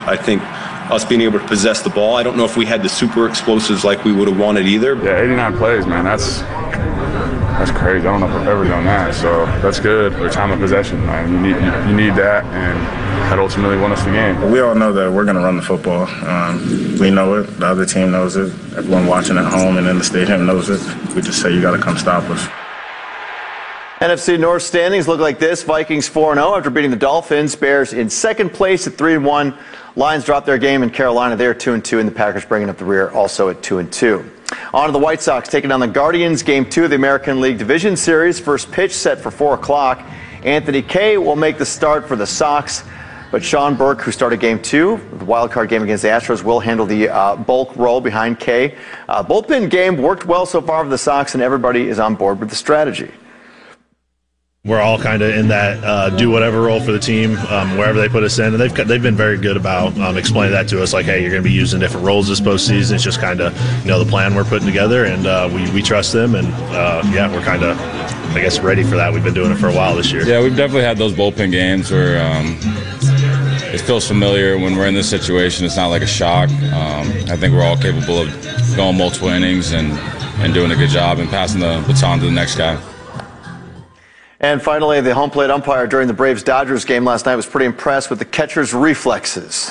I think us being able to possess the ball, I don't know if we had the super explosives like we would have wanted either. Yeah, 89 plays, man, that's crazy. I don't know if I've ever done that, so that's good for time of possession, man. You need that, and that ultimately won us the game. We all know that we're going to run the football. We know it. The other team knows it. Everyone watching at home and in the stadium knows it. We just say you got to come stop us. NFC North standings look like this. Vikings 4-0 after beating the Dolphins. Bears in second place at 3-1. Lions dropped their game in Carolina. They're 2-2, and the Packers bringing up the rear also at 2-2. On to the White Sox taking on the Guardians. Game 2 of the American League Division Series. First pitch set for 4 o'clock. Anthony Kay will make the start for the Sox. But Sean Burke, who started Game 2, the wild card game against the Astros, will handle the bulk role behind Kay. Bullpen game worked well so far for the Sox, and everybody is on board with the strategy. We're all kind of in that do whatever role for the team, wherever they put us in. And they've been very good about explaining that to us, like, hey, you're going to be using different roles this postseason. It's just kind of, the plan we're putting together, and we trust them. And, we're kind of, I guess, ready for that. We've been doing it for a while this year. Yeah, we've definitely had those bullpen games where it feels familiar when we're in this situation. It's not like a shock. I think we're all capable of going multiple innings and doing a good job and passing the baton to the next guy. And finally, the home plate umpire during the Braves-Dodgers game last night was pretty impressed with the catcher's reflexes.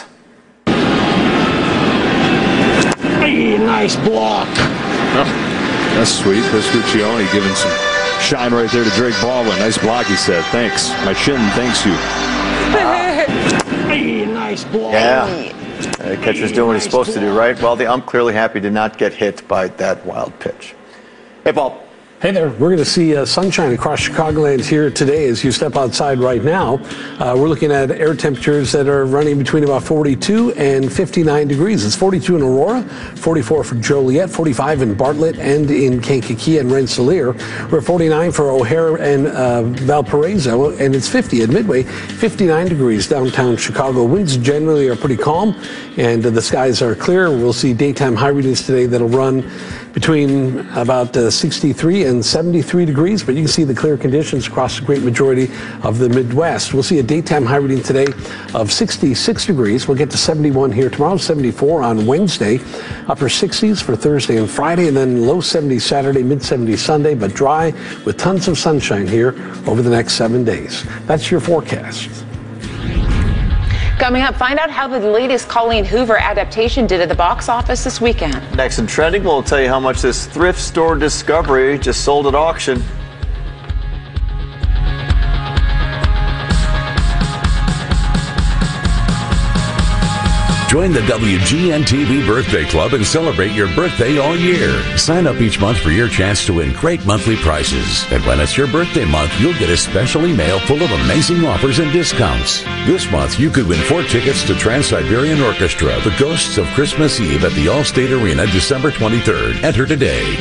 Hey, nice block. Oh, that's sweet. Chris Guccione giving some shine right there to Drake Baldwin. Nice block, he said. Thanks. My shin thanks you. Hey, nice block. Yeah. The catcher's doing what he's supposed to do, right? Well, the ump clearly happy to not get hit by that wild pitch. Hey, Paul. Hey there. We're going to see sunshine across Chicagoland here today as you step outside right now. We're looking at air temperatures that are running between about 42 and 59 degrees. It's 42 in Aurora, 44 for Joliet, 45 in Bartlett and in Kankakee and Rensselaer. We're at 49 for O'Hare and Valparaiso, and it's 50 at Midway, 59 degrees downtown Chicago. Winds generally are pretty calm, and the skies are clear. We'll see daytime high readings today that'll run between about 63 and 73 degrees, but you can see the clear conditions across the great majority of the Midwest. We'll see a daytime high reading today of 66 degrees. We'll get to 71 here tomorrow, 74 on Wednesday, upper 60s for Thursday and Friday, and then low 70s Saturday, mid 70s Sunday, but dry with tons of sunshine here over the next 7 days. That's your forecast. Coming up, find out how the latest Colleen Hoover adaptation did at the box office this weekend. Next in Trending, we'll tell you how much this thrift store discovery just sold at auction. Join the WGN-TV Birthday Club and celebrate your birthday all year. Sign up each month for your chance to win great monthly prizes. And when it's your birthday month, you'll get a special email full of amazing offers and discounts. This month, you could win 4 tickets to Trans-Siberian Orchestra, The Ghosts of Christmas Eve at the Allstate Arena, December 23rd. Enter today.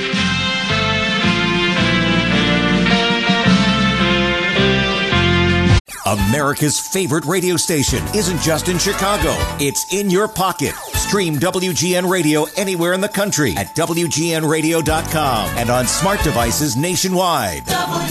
America's favorite radio station isn't just in Chicago. It's in your pocket. Stream WGN Radio anywhere in the country at WGNradio.com and on smart devices nationwide.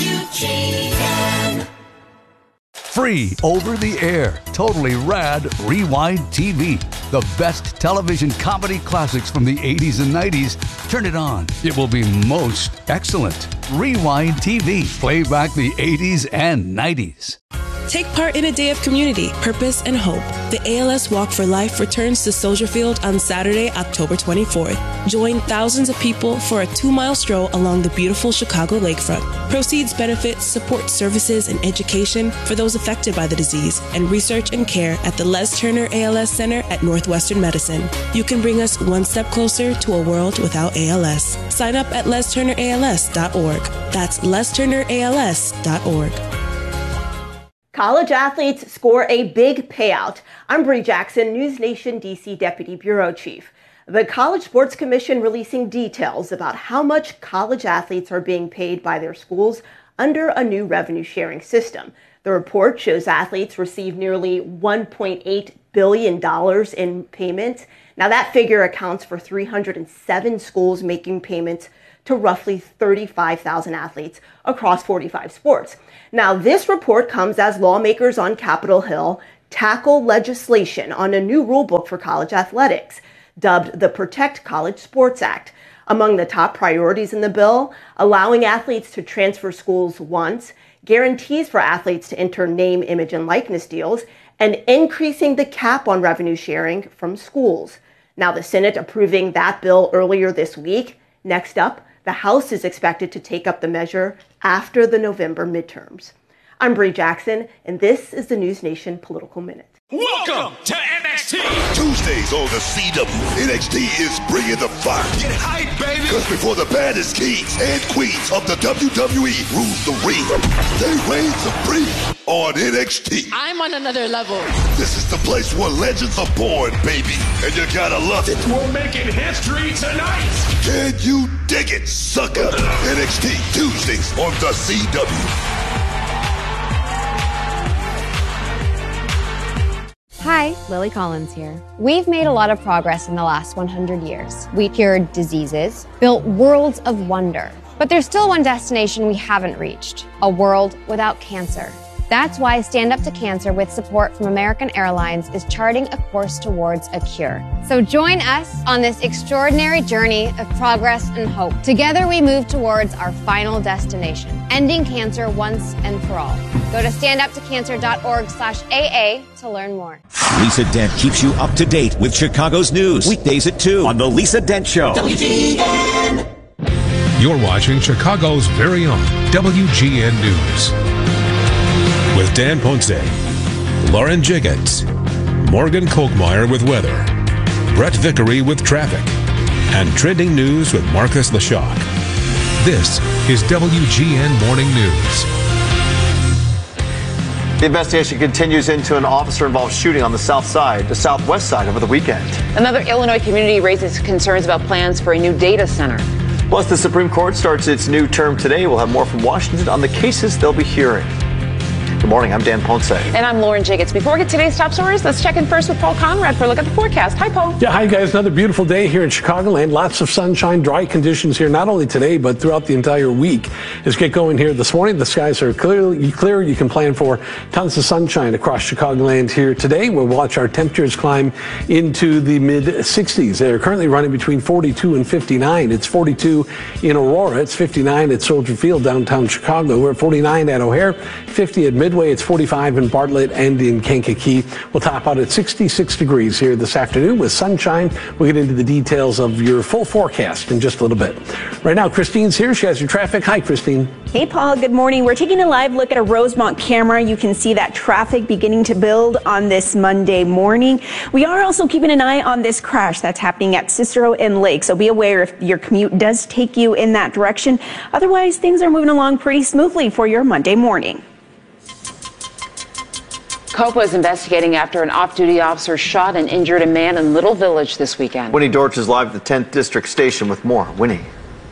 WGN. Free over the air, totally rad Rewind TV. The best television comedy classics from the 80s and 90s. Turn it on. It will be most excellent. Rewind TV. Play back the 80s and 90s. Take part in a day of community, purpose, and hope. The ALS Walk for Life returns to Soldier Field on Saturday, October 24th. Join thousands of people for a 2-mile stroll along the beautiful Chicago lakefront. Proceeds benefit support services and education for those affected by the disease and research and care at the Les Turner ALS Center at Northwestern Medicine. You can bring us one step closer to a world without ALS. Sign up at lesturnерals.org. That's lesturnerals.org. College athletes score a big payout. I'm Bree Jackson, News Nation DC Deputy Bureau Chief. The College Sports Commission releasing details about how much college athletes are being paid by their schools under a new revenue sharing system. The report shows athletes receive nearly $1.8 billion in payments. Now that figure accounts for 307 schools making payments to roughly 35,000 athletes across 45 sports. Now, this report comes as lawmakers on Capitol Hill tackle legislation on a new rulebook for college athletics, dubbed the Protect College Sports Act. Among the top priorities in the bill, allowing athletes to transfer schools once, guarantees for athletes to enter name, image, and likeness deals, and increasing the cap on revenue sharing from schools. Now, the Senate approving that bill earlier this week. Next up, the House is expected to take up the measure after the November midterms. I'm Bree Jackson, and this is the News Nation Political Minute. Welcome to NXT. Tuesdays on the CW. NXT is bringing the fire. Get hype, baby. Because before the baddest kings and queens of the WWE rules the ring, they reign supreme on NXT. I'm on another level. This is the place where legends are born, baby. And you gotta love it. We're making history tonight. Can you dig it, sucker? NXT Tuesdays on the CW. Hi, Lily Collins here. We've made a lot of progress in the last 100 years. We cured diseases, built worlds of wonder. But there's still one destination we haven't reached, a world without cancer. That's why Stand Up to Cancer, with support from American Airlines, is charting a course towards a cure. So join us on this extraordinary journey of progress and hope. Together we move towards our final destination, ending cancer once and for all. Go to standuptocancer.org/AA to learn more. Lisa Dent keeps you up to date with Chicago's news. Weekdays at 2 on The Lisa Dent Show. WGN. You're watching Chicago's very own WGN News. With Dan Ponce, Lauren Jiggins, Morgan Kolkmeyer with weather, Brett Vickery with traffic, and trending news with Marcus Leshock. This is WGN Morning News. The investigation continues into an officer-involved shooting on the southwest side over the weekend. Another Illinois community raises concerns about plans for a new data center. Plus, the Supreme Court starts its new term today. We'll have more from Washington on the cases they'll be hearing. Good morning, I'm Dan Ponce. And I'm Lauren Jiggins. Before we get today's top stories, let's check in first with Paul Conrad for a look at the forecast. Hi, Paul. Yeah, hi, guys. Another beautiful day here in Chicagoland. Lots of sunshine, dry conditions here, not only today, but throughout the entire week. Let's get going here this morning. The skies are clear. You can plan for tons of sunshine across Chicagoland here today. We'll watch our temperatures climb into the mid-60s. They're currently running between 42 and 59. It's 42 in Aurora. It's 59 at Soldier Field, downtown Chicago. We're at 49 at O'Hare, 50 at Midway. It's 45 in Bartlett and in Kankakee. We'll top out at 66 degrees here this afternoon with sunshine. We'll get into the details of your full forecast in just a little bit. Right now, Christine's here. She has your traffic. Hi, Christine. Hey, Paul. Good morning. We're taking a live look at a Rosemont camera. You can see that traffic beginning to build on this Monday morning. We are also keeping an eye on this crash that's happening at Cicero and Lake. So be aware if your commute does take you in that direction. Otherwise, things are moving along pretty smoothly for your Monday morning. COPA is investigating after an off-duty officer shot and injured a man in Little Village this weekend. Winnie Dortch is live at the 10th District Station with more. Winnie.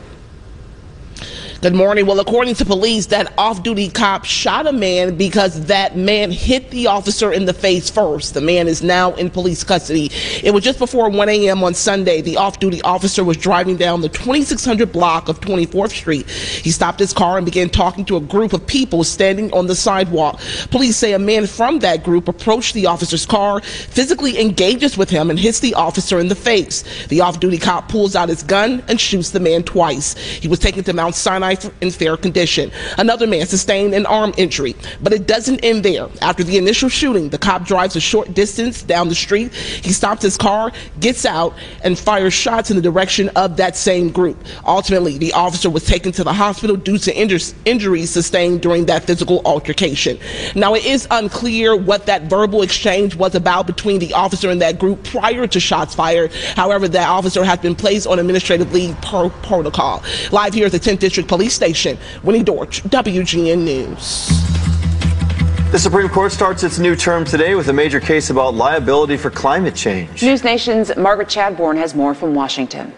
Good morning. Well, according to police, that off-duty cop shot a man because that man hit the officer in the face first. The man is now in police custody. It was just before 1 a.m. on Sunday. The off-duty officer was driving down the 2600 block of 24th Street. He stopped his car and began talking to a group of people standing on the sidewalk. Police say a man from that group approached the officer's car, physically engages with him, and hits the officer in the face. The off-duty cop pulls out his gun and shoots the man twice. He was taken to Mount Sinai in fair condition. Another man sustained an arm injury, but it doesn't end there. After the initial shooting, the cop drives a short distance down the street. He stops his car, gets out, and fires shots in the direction of that same group. Ultimately, the officer was taken to the hospital due to injuries sustained during that physical altercation. Now, it is unclear what that verbal exchange was about between the officer and that group prior to shots fired. However, that officer has been placed on administrative leave per protocol. Live here at the 10th District Police Station, Winnie Dortch, WGN News. The Supreme Court starts its new term today with a major case about liability for climate change. News Nation's Margaret Chadbourne has more from Washington.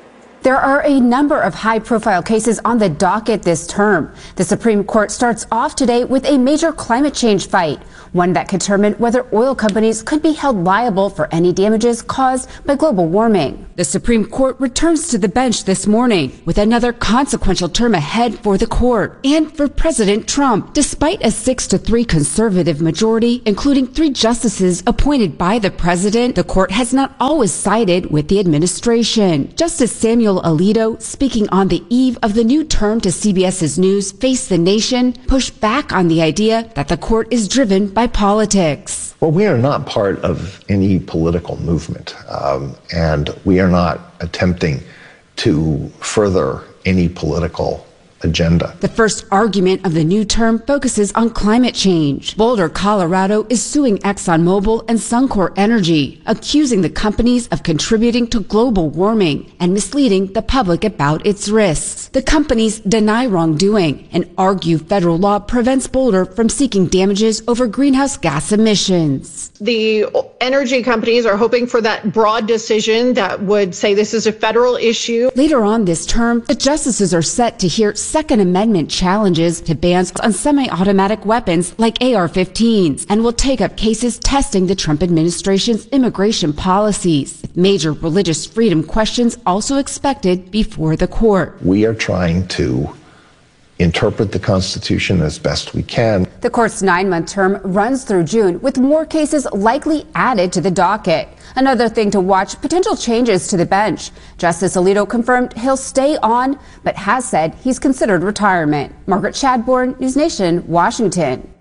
There are a number of high-profile cases on the docket this term. The Supreme Court starts off today with a major climate change fight, one that could determine whether oil companies could be held liable for any damages caused by global warming. The Supreme Court returns to the bench this morning with another consequential term ahead for the court and for President Trump. Despite a 6-3 conservative majority, including 3 justices appointed by the president, the court has not always sided with the administration. Justice Samuel Alito, speaking on the eve of the new term to CBS's News Face the Nation, pushed back on the idea that the court is driven by politics. Well, we are not part of any political movement, and we are not attempting to further any political agenda. The first argument of the new term focuses on climate change. Boulder, Colorado is suing ExxonMobil and Suncor Energy, accusing the companies of contributing to global warming and misleading the public about its risks. The companies deny wrongdoing and argue federal law prevents Boulder from seeking damages over greenhouse gas emissions. The energy companies are hoping for that broad decision that would say this is a federal issue. Later on this term, the justices are set to hear Second Amendment challenges to bans on semi-automatic weapons like AR-15s and will take up cases testing the Trump administration's immigration policies. Major religious freedom questions also expected before the court. We are trying to interpret the Constitution as best we can. The court's 9-month term runs through June, with more cases likely added to the docket. Another thing to watch, potential changes to the bench. Justice Alito confirmed he'll stay on, but has said he's considered retirement. Margaret Chadbourne, News Nation, Washington.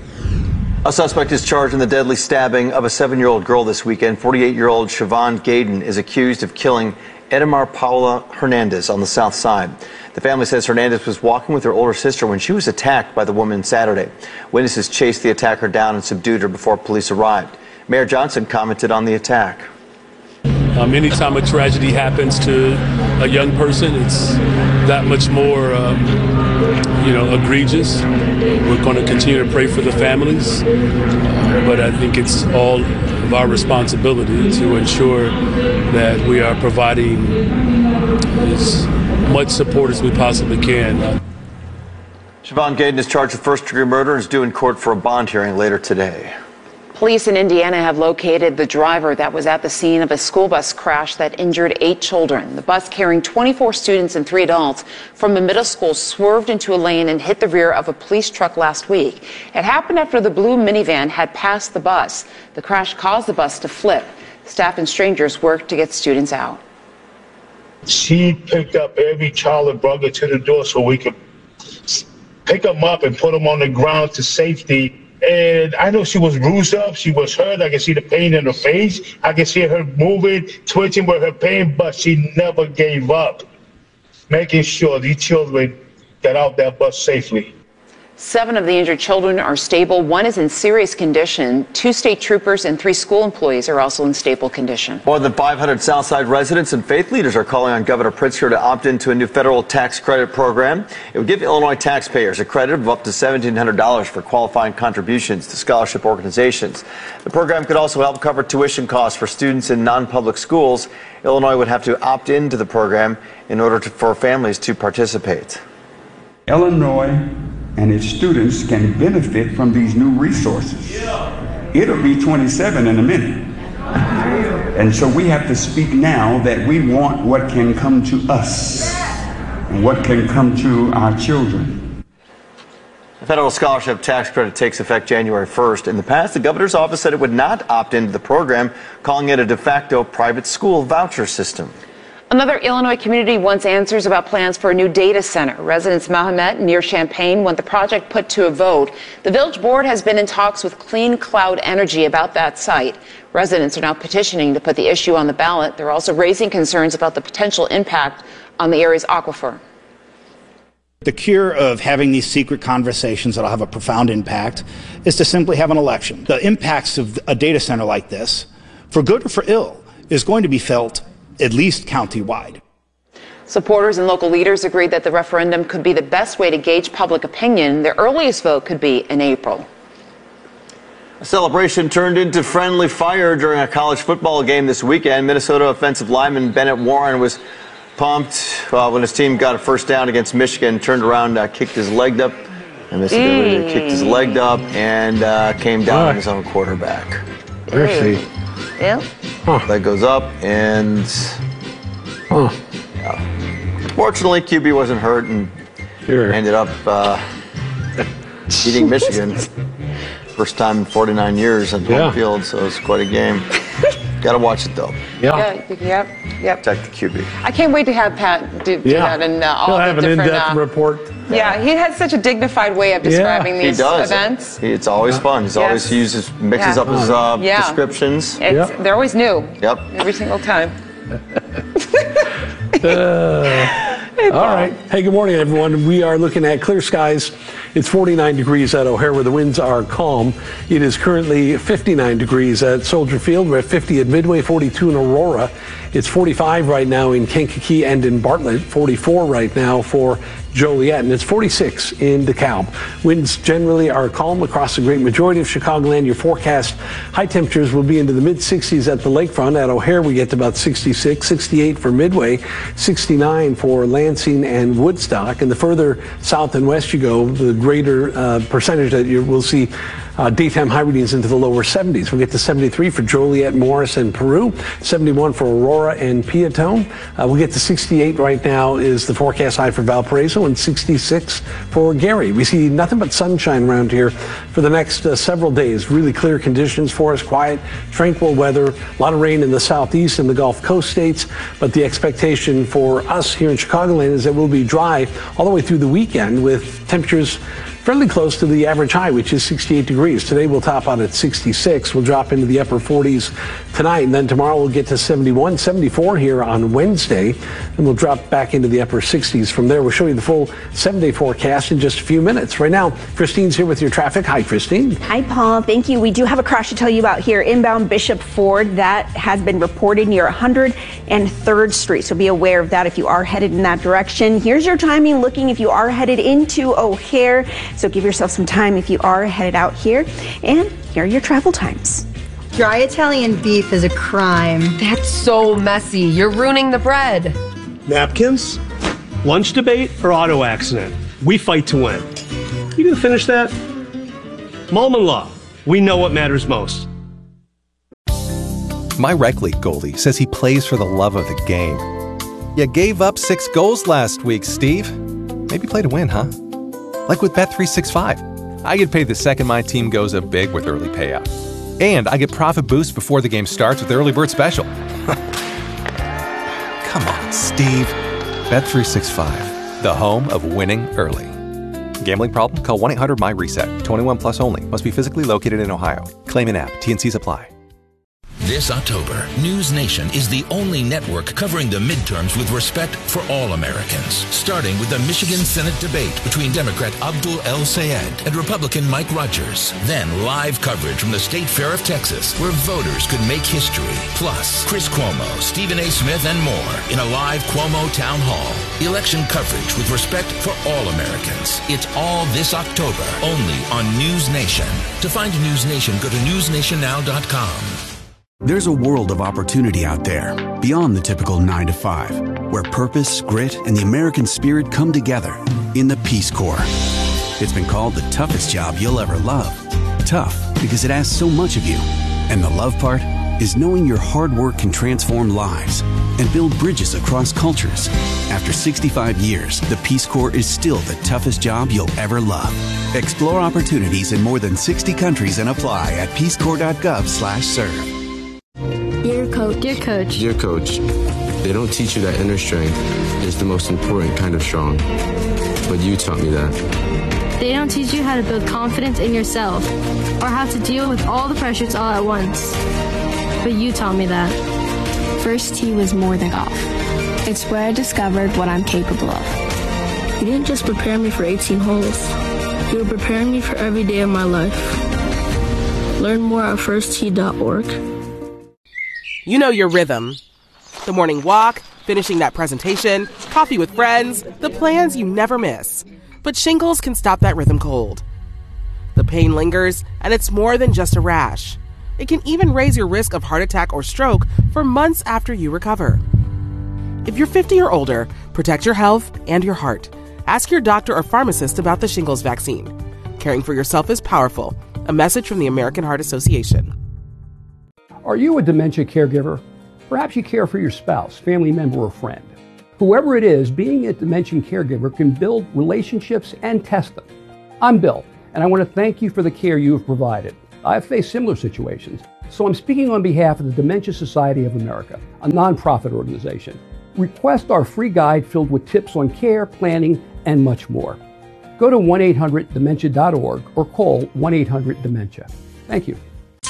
A suspect is charged in the deadly stabbing of a 7-year-old girl this weekend. 48-year-old Siobhan Gaydon is accused of killing Edmar Paula Hernandez on the south side. The family says Hernandez was walking with her older sister when she was attacked by the woman Saturday. Witnesses chased the attacker down and subdued her before police arrived. Mayor Johnson commented on the attack. Anytime a tragedy happens to a young person, it's that much more, egregious. We're going to continue to pray for the families, but I think it's all of our responsibility to ensure that we are providing as much support as we possibly can. Siobhan Gaydon is charged with first-degree murder and is due in court for a bond hearing later today. Police in Indiana have located the driver that was at the scene of a school bus crash that injured 8 children. The bus carrying 24 students and 3 adults from a middle school swerved into a lane and hit the rear of a police truck last week. It happened after the blue minivan had passed the bus. The crash caused the bus to flip. Staff and strangers worked to get students out. She picked up every child and brought it to the door so we could pick them up and put them on the ground to safety. And I know she was bruised up. She was hurt. I can see the pain in her face. I can see her moving, twitching with her pain, but she never gave up, making sure these children got out that bus safely. 7 of the injured children are stable. 1 is in serious condition. 2 state troopers and 3 school employees are also in stable condition. More than 500 Southside residents and faith leaders are calling on Governor Pritzker to opt into a new federal tax credit program. It would give Illinois taxpayers a credit of up to $1,700 for qualifying contributions to scholarship organizations. The program could also help cover tuition costs for students in non-public schools. Illinois would have to opt into the program in order for families to participate. Illinois and its students can benefit from these new resources. It'll be 27 in a minute. And so we have to speak now that we want what can come to us and what can come to our children. The federal scholarship tax credit takes effect January 1st. In the past, the governor's office said it would not opt into the program, calling it a de facto private school voucher system. Another Illinois community wants answers about plans for a new data center. Residents Mahomet near Champaign want the project put to a vote. The village board has been in talks with Clean Cloud Energy about that site. Residents are now petitioning to put the issue on the ballot. They're also raising concerns about the potential impact on the area's aquifer. The cure of having these secret conversations that will have a profound impact is to simply have an election. The impacts of a data center like this, for good or for ill, is going to be felt at least county-wide. Supporters and local leaders agreed that the referendum could be the best way to gauge public opinion. The earliest vote could be in April. A celebration turned into friendly fire during a college football game this weekend. Minnesota offensive lineman Bennett Warren was pumped when his team got a first down against Michigan, turned around, kicked his leg up, and Mississippi kicked his leg up and came down on his own quarterback. Mercy. Yeah. Leg goes up and fortunately QB wasn't hurt and ended up beating Michigan. First time in 49 years on home field, so it's quite a game. Got to watch it though. Yep. Protect the QB. I can't wait to have Pat do that and all He'll the have different. an in-depth report. Yeah, he has such a dignified way of describing these events. It's always fun. He's always mixes up his descriptions. They're always new. Yep. Every single time. All right. Hey, good morning, everyone. We are looking at clear skies. It's 49 degrees at O'Hare where the winds are calm. It is currently 59 degrees at Soldier Field. We're at 50 at Midway, 42 in Aurora. It's 45 right now in Kankakee and in Bartlett, 44 right now for Joliet, and it's 46 in DeKalb. Winds generally are calm across the great majority of Chicagoland. Your forecast high temperatures will be into the mid-60s at the lakefront. At O'Hare, we get to about 66, 68 for Midway, 69 for Lansing and Woodstock. And the further south and west you go, the greater percentage that you will see daytime high readings into the lower 70s. We'll get to 73 for Joliet, Morris, and Peru, 71 for Aurora and Piatone. We'll get to 68 right now is the forecast high for Valparaiso, and 66 for Gary. We see nothing but sunshine around here for the next several days. Really clear conditions for us, quiet, tranquil weather, a lot of rain in the southeast and the Gulf Coast states, but the expectation for us here in Chicagoland is that we'll be dry all the way through the weekend with temperatures fairly close to the average high, which is 68 degrees. Today we'll top out at 66. We'll drop into the upper 40s tonight, and then tomorrow we'll get to 71, 74 here on Wednesday, and we'll drop back into the upper 60s from there. We'll show you the full 7-day forecast in just a few minutes. Right now, Christine's here with your traffic. Hi, Christine. Hi, Paul. Thank you. We do have a crash to tell you about here inbound Bishop Ford. That has been reported near 103rd Street, so be aware of that if you are headed in that direction. Here's your timing looking if you are headed into O'Hare. So give yourself some time if you are headed out here. And here are your travel times. Dry Italian beef is a crime. That's so messy. You're ruining the bread. Napkins? Lunch debate or auto accident? We fight to win. You gonna finish that? Mullen Law. We know what matters most. My rec league goalie says he plays for the love of the game. You gave up 6 goals last week, Steve. Maybe play to win, huh? Like with Bet365. I get paid the second my team goes up big with early payout. And I get profit boost before the game starts with the early bird special. Come on, Steve. Bet365, the home of winning early. Gambling problem? Call 1-800-MY-RESET. 21 plus only. Must be physically located in Ohio. Claim in app. T&Cs apply. This October, News Nation is the only network covering the midterms with respect for all Americans. Starting with the Michigan Senate debate between Democrat Abdul El-Sayed and Republican Mike Rogers. Then live coverage from the State Fair of Texas, where voters could make history. Plus, Chris Cuomo, Stephen A. Smith, and more in a live Cuomo Town Hall. Election coverage with respect for all Americans. It's all this October, only on News Nation. To find News Nation, go to newsnationnow.com. There's a world of opportunity out there, beyond the typical 9 to 5, where purpose, grit, and the American spirit come together in the Peace Corps. It's been called the toughest job you'll ever love. Tough because it asks so much of you. And the love part is knowing your hard work can transform lives and build bridges across cultures. After 65 years, the Peace Corps is still the toughest job you'll ever love. Explore opportunities in more than 60 countries and apply at peacecorps.gov/serve. Dear Coach. Dear Coach. Dear Coach, they don't teach you that inner strength is the most important kind of strong. But you taught me that. They don't teach you how to build confidence in yourself or how to deal with all the pressures all at once. But you taught me that. First tee was more than golf. It's where I discovered what I'm capable of. You didn't just prepare me for 18 holes. You were preparing me for every day of my life. Learn more at firsttee.org. You know your rhythm. The morning walk, finishing that presentation, coffee with friends, the plans you never miss. But shingles can stop that rhythm cold. The pain lingers, and it's more than just a rash. It can even raise your risk of heart attack or stroke for months after you recover. If you're 50 or older, protect your health and your heart. Ask your doctor or pharmacist about the shingles vaccine. Caring for yourself is powerful. A message from the American Heart Association. Are you a dementia caregiver? Perhaps you care for your spouse, family member, or friend. Whoever it is, being a dementia caregiver can build relationships and test them. I'm Bill, and I want to thank you for the care you have provided. I've faced similar situations, so I'm speaking on behalf of the Dementia Society of America, a nonprofit organization. Request our free guide filled with tips on care, planning, and much more. Go to 1-800-DEMENTIA.org or call 1-800-DEMENTIA. Thank you.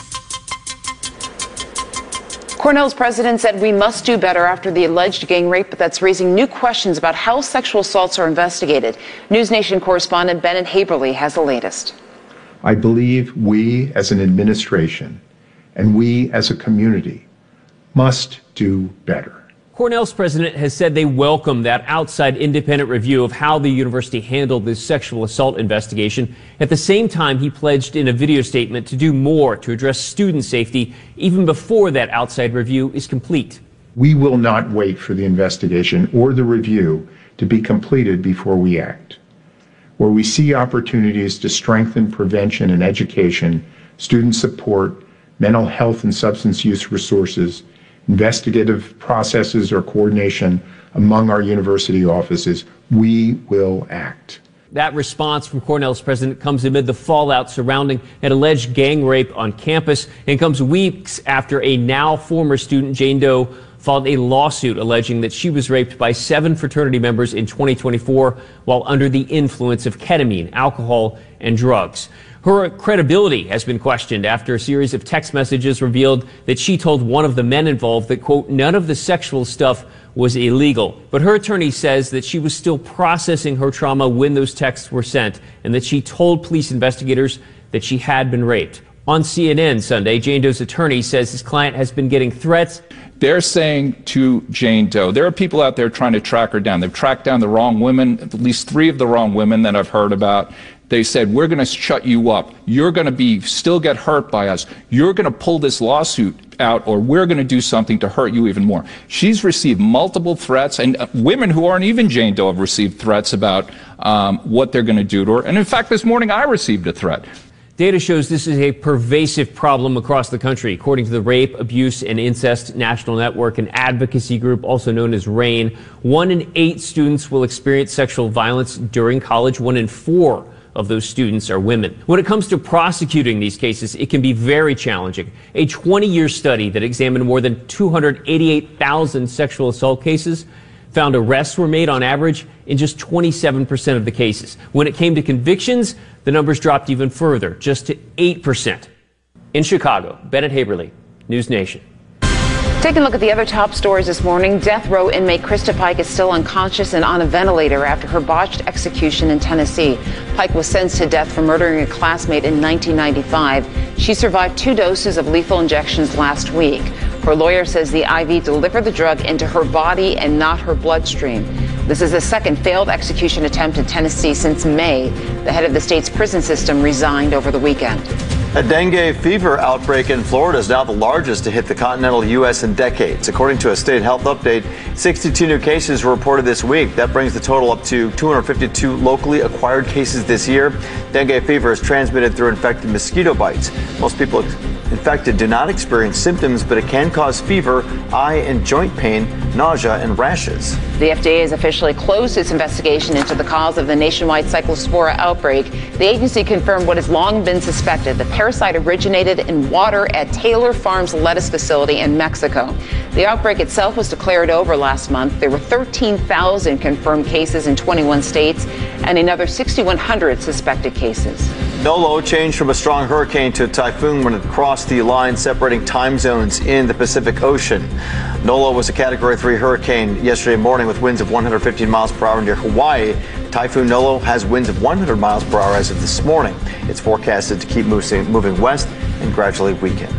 Cornell's president said we must do better after the alleged gang rape, but that's raising new questions about how sexual assaults are investigated. News Nation correspondent Bennett Haberly has the latest. I believe we as an administration and we as a community must do better. Cornell's president has said they welcome that outside independent review of how the university handled this sexual assault investigation. At the same time, he pledged in a video statement to do more to address student safety even before that outside review is complete. We will not wait for the investigation or the review to be completed before we act. Where we see opportunities to strengthen prevention and education, student support, mental health and substance use resources, investigative processes or coordination among our university offices, we will act. That response from Cornell's president comes amid the fallout surrounding an alleged gang rape on campus and comes weeks after a now former student, Jane Doe, filed a lawsuit alleging that she was raped by 7 fraternity members in 2024 while under the influence of ketamine, alcohol, and drugs. Her credibility has been questioned after a series of text messages revealed that she told one of the men involved that, quote, none of the sexual stuff was illegal. But her attorney says that she was still processing her trauma when those texts were sent and that she told police investigators that she had been raped. On CNN Sunday, Jane Doe's attorney says his client has been getting threats. They're saying to Jane Doe, there are people out there trying to track her down. They've tracked down the wrong women, at least 3 of the wrong women that I've heard about. They said, we're going to shut you up. You're going to still get hurt by us. You're going to pull this lawsuit out, or we're going to do something to hurt you even more. She's received multiple threats, and women who aren't even Jane Doe have received threats about what they're going to do to her. And in fact, this morning I received a threat. Data shows this is a pervasive problem across the country. According to the Rape, Abuse, and Incest National Network, an advocacy group also known as RAINN, 1 in 8 students will experience sexual violence during college. 1 in 4 of those students are women. When it comes to prosecuting these cases, it can be very challenging. A 20-year study that examined more than 288,000 sexual assault cases found arrests were made on average in just 27% of the cases. When it came to convictions, the numbers dropped even further, just to 8%. In Chicago, Bennett Haberly, News Nation. Taking a look at the other top stories this morning. Death row inmate Krista Pike is still unconscious and on a ventilator after her botched execution in Tennessee. Pike was sentenced to death for murdering a classmate in 1995. She survived 2 doses of lethal injections last week. Her lawyer says the IV delivered the drug into her body and not her bloodstream. This is the second failed execution attempt in Tennessee since May. The head of the state's prison system resigned over the weekend. A dengue fever outbreak in Florida is now the largest to hit the continental U.S. in decades. According to a state health update, 62 new cases were reported this week. That brings the total up to 252 locally acquired cases this year. Dengue fever is transmitted through infected mosquito bites. Most people infected do not experience symptoms, but it can cause fever, eye and joint pain, nausea, and rashes. The FDA has officially closed its investigation into the cause of the nationwide cyclospora outbreak. The agency confirmed what has long been suspected. The parasite originated in water at Taylor Farms lettuce facility in Mexico. The outbreak itself was declared over last month. There were 13,000 confirmed cases in 21 states and another 6,100 suspected cases. Nolo changed from a strong hurricane to a typhoon when it crossed the line separating time zones in the Pacific Ocean. Nolo was a Category 3 hurricane yesterday morning with winds of 115 miles per hour near Hawaii. Typhoon Nolo has winds of 100 miles per hour as of this morning. It's forecasted to keep moving west and gradually weaken.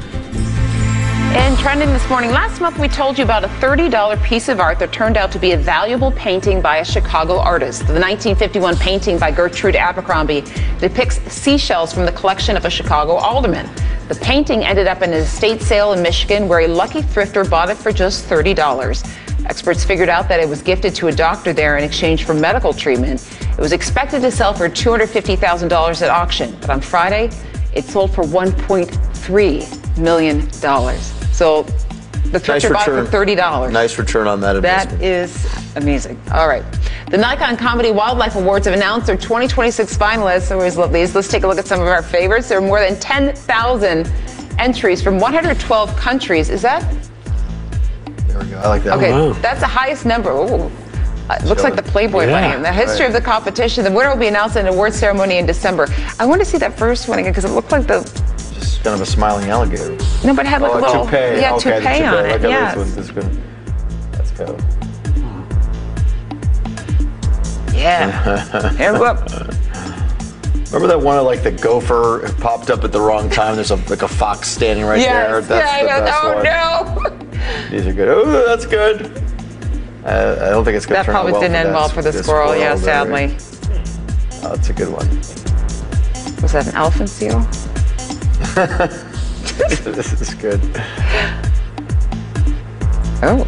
And trending this morning, last month we told you about a $30 piece of art that turned out to be a valuable painting by a Chicago artist. The 1951 painting by Gertrude Abercrombie depicts seashells from the collection of a Chicago alderman. The painting ended up in an estate sale in Michigan where a lucky thrifter bought it for just $30. Experts figured out that it was gifted to a doctor there in exchange for medical treatment. It was expected to sell for $250,000 at auction, but on Friday, it sold for $1.3 million. So the thrifter bought it for $30. Nice return on that investment. That is amazing. All right. The Nikon Comedy Wildlife Awards have announced their 2026 finalists. I always love these. Let's take a look at some of our favorites. There are more than 10,000 entries from 112 countries. Is that? There we go. I like that. Okay, Wow. that's the highest number. Ooh. It looks like the Playboy bunny. In the history of the competition, the winner will be announced in an award ceremony in December. I want to see that first one again because it looked like the... Just kind of a smiling alligator. No, but it had like a little... toupee. Yeah, Okay, toupee on it, yes. That's good. That's good. Yeah. Hands up. Remember that one of like the gopher popped up at the wrong time? There's like a fox standing right there. That's the best one. Oh, no. These are good. Oh, that's good. I don't think it's going to That turn out probably well didn't for end that. well for the squirrel, yeah, there. sadly. Oh, that's a good one. Was that an elephant seal? This is good. Oh.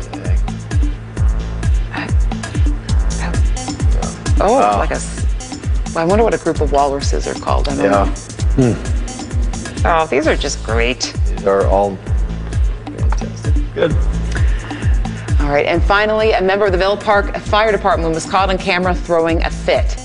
Oh, Wow. like a... I wonder what a group of walruses are called. I don't know. Oh, these are just great. These are all fantastic. Good. All right, and finally, a member of the Villa Park Fire Department was caught on camera throwing a fit.